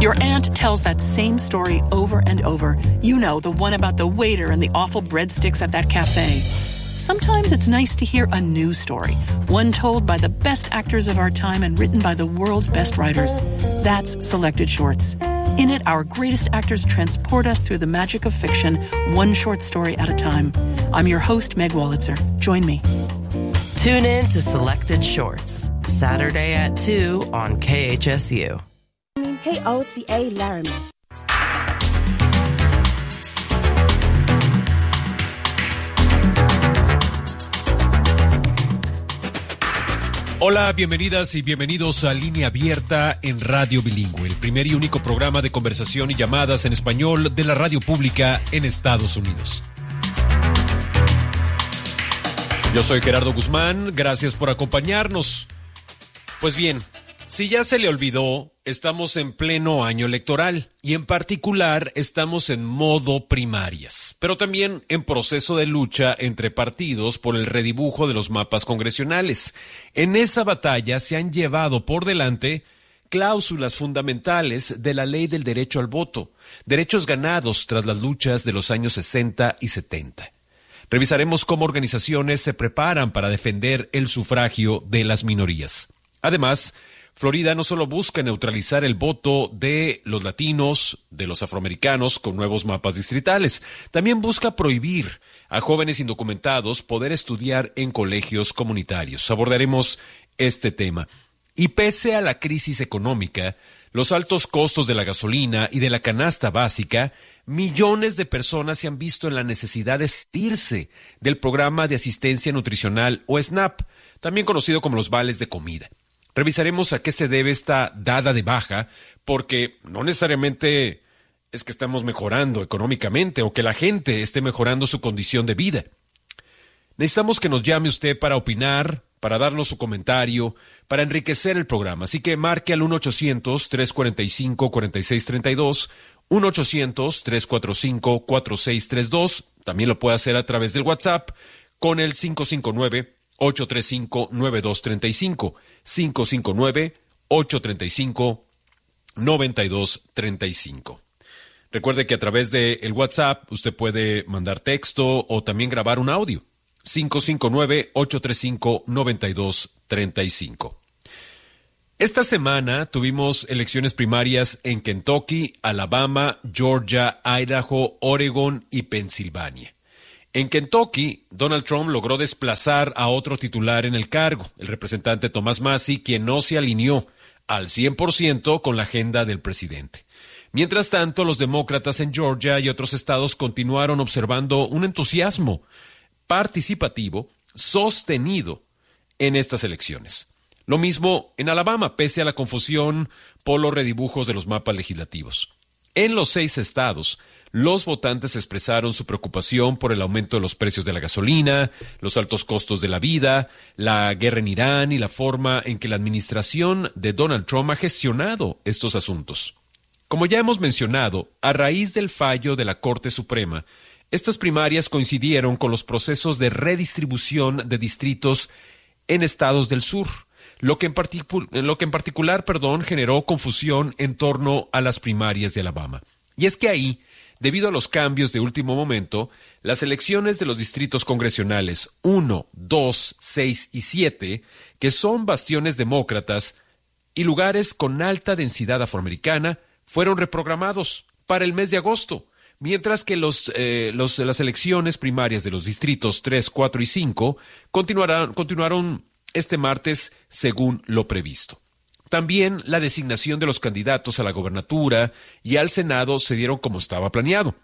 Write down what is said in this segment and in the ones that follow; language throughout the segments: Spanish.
Your aunt tells that same story over and over. You know, the one about the waiter and the awful breadsticks at that cafe. Sometimes it's nice to hear a new story, one told by the best actors of our time and written by the world's best writers. That's Selected Shorts. In it, our greatest actors transport us through the magic of fiction, one short story at a time. I'm your host, Meg Wolitzer. Join me. Tune in to Selected Shorts, Saturday at 2 on KHSU. KOCA Laramie. Hola, bienvenidas y bienvenidos a Línea Abierta en Radio Bilingüe, el primer y único programa de conversación y llamadas en español de la radio pública en Estados Unidos. Yo soy Gerardo Guzmán, gracias por acompañarnos. Pues bien, si ya se le olvidó, estamos en pleno año electoral y en particular estamos en modo primarias, pero también en proceso de lucha entre partidos por el redibujo de los mapas congresionales. En esa batalla se han llevado por delante cláusulas fundamentales de la ley del derecho al voto, derechos ganados tras las luchas de los años 60 y 70. Revisaremos cómo organizaciones se preparan para defender el sufragio de las minorías. Además, Florida no solo busca neutralizar el voto de los latinos, de los afroamericanos con nuevos mapas distritales, también busca prohibir a jóvenes indocumentados poder estudiar en colegios comunitarios. Abordaremos este tema. Y pese a la crisis económica, los altos costos de la gasolina y de la canasta básica, millones de personas se han visto en la necesidad de asistirse del programa de asistencia nutricional o SNAP, también conocido como los vales de comida. Revisaremos a qué se debe esta dada de baja, porque no necesariamente es que estamos mejorando económicamente o que la gente esté mejorando su condición de vida. Necesitamos que nos llame usted para opinar, para darnos su comentario, para enriquecer el programa. Así que marque al 1-800-345-4632, 1-800-345-4632. También lo puede hacer a través del WhatsApp con el 559-835-9235, 559-835-9235. Recuerde que a través del WhatsApp usted puede mandar texto o también grabar un audio. 559-835-9235. Esta semana tuvimos elecciones primarias en Kentucky, Alabama, Georgia, Idaho, Oregon y Pensilvania. En Kentucky, Donald Trump logró desplazar a otro titular en el cargo, el representante Thomas Massie, quien no se alineó al 100% con la agenda del presidente. Mientras tanto, los demócratas en Georgia y otros estados continuaron observando un entusiasmo participativo sostenido en estas elecciones. Lo mismo en Alabama, pese a la confusión por los redibujos de los mapas legislativos. En los 6 estados, los votantes expresaron su preocupación por el aumento de los precios de la gasolina, los altos costos de la vida, la guerra en Irán y la forma en que la administración de Donald Trump ha gestionado estos asuntos. Como ya hemos mencionado, a raíz del fallo de la Corte Suprema, estas primarias coincidieron con los procesos de redistribución de distritos en estados del sur, lo que en particular generó confusión en torno a las primarias de Alabama. Y es que ahí, debido a los cambios de último momento, las elecciones de los distritos congresionales 1, 2, 6 y 7, que son bastiones demócratas y lugares con alta densidad afroamericana, fueron reprogramados para el mes de agosto, mientras que las elecciones primarias de los distritos 3, 4 y 5 continuaron este martes según lo previsto. También la designación de los candidatos a la gobernatura y al Senado se dieron como estaba planeado.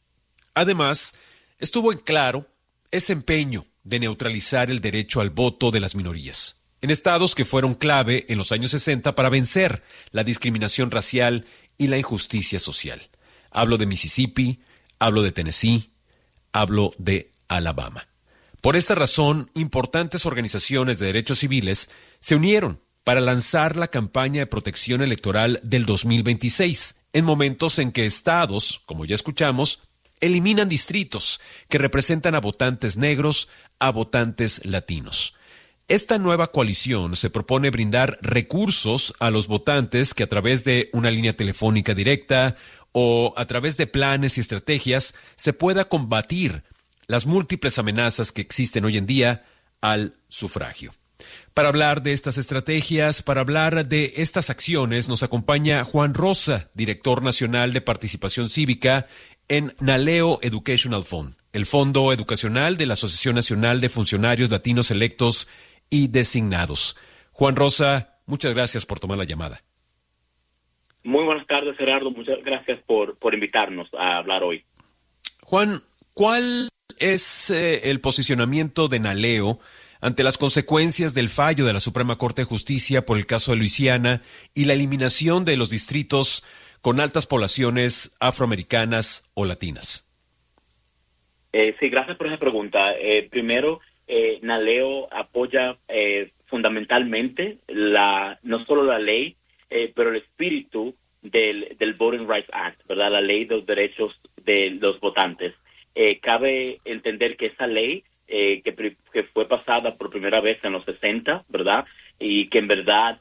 Además, estuvo en claro ese empeño de neutralizar el derecho al voto de las minorías, en estados que fueron clave en los años 60 para vencer la discriminación racial y la injusticia social. Hablo de Mississippi, hablo de Tennessee, hablo de Alabama. Por esta razón, importantes organizaciones de derechos civiles se unieron para lanzar la campaña de protección electoral del 2026, en momentos en que estados, como ya escuchamos, eliminan distritos que representan a votantes negros, a votantes latinos. Esta nueva coalición se propone brindar recursos a los votantes que a través de una línea telefónica directa o a través de planes y estrategias se pueda combatir las múltiples amenazas que existen hoy en día al sufragio. Para hablar de estas estrategias, para hablar de estas acciones, nos acompaña Juan Rosa, director nacional de participación cívica en NALEO Educational Fund, el fondo educacional de la Asociación Nacional de Funcionarios Latinos Electos y Designados. Juan Rosa, muchas gracias por tomar la llamada. Muy buenas tardes, Gerardo. Muchas gracias por invitarnos a hablar hoy. Juan, ¿cuál es el posicionamiento de NALEO ante las consecuencias del fallo de la Suprema Corte de Justicia por el caso de Luisiana y la eliminación de los distritos con altas poblaciones afroamericanas o latinas? Sí, gracias por esa pregunta. Primero, NALEO apoya fundamentalmente no solo la ley, pero el espíritu del Voting Rights Act, ¿verdad? La ley de los derechos de los votantes. Cabe entender que esa ley que fue pasada por primera vez en los 60, ¿verdad? Y que en verdad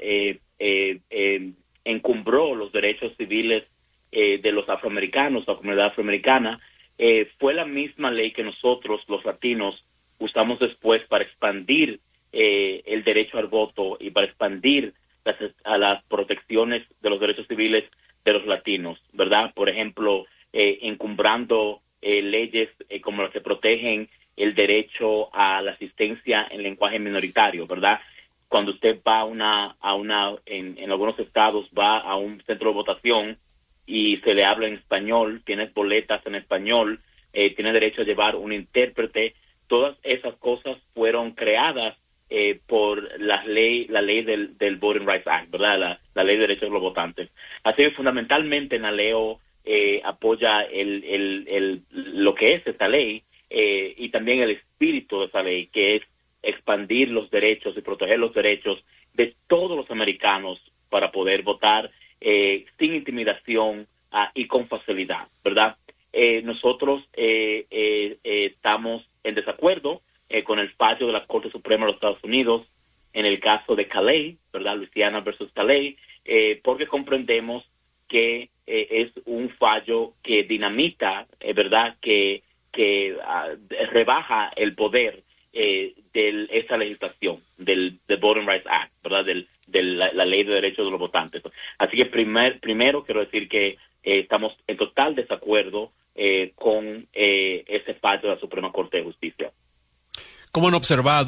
encumbró los derechos civiles de los afroamericanos, la comunidad afroamericana, fue la misma ley que nosotros, los latinos, usamos después para expandir el derecho al voto y para expandir las protecciones de los derechos civiles de los latinos, ¿verdad? Por ejemplo, encumbrando leyes como las que protegen el derecho a la asistencia en lenguaje minoritario, ¿verdad? Cuando usted va en algunos estados va a un centro de votación y se le habla en español, tiene boletas en español, tiene derecho a llevar un intérprete. Todas esas cosas fueron creadas por la ley del Voting Rights Act, ¿verdad? La ley de derechos de los votantes. Así que fundamentalmente NALEO apoya lo que es esta ley y también el espíritu de esa ley, que es expandir los derechos y proteger los derechos de todos los americanos para poder votar sin intimidación y con facilidad, ¿verdad? Nosotros estamos en desacuerdo con el fallo de la Corte Suprema de los Estados Unidos en el caso de Calais, ¿verdad? Luisiana versus Calais, porque comprendemos que es un fallo que dinamita, ¿verdad? Que rebaja el poder de esta legislación, del Voting Rights Act, ¿verdad? De la ley de derechos de los votantes. Así que primero quiero decir que estamos en total desacuerdo con ese fallo de la Suprema Corte de Justicia. ¿Cómo han observado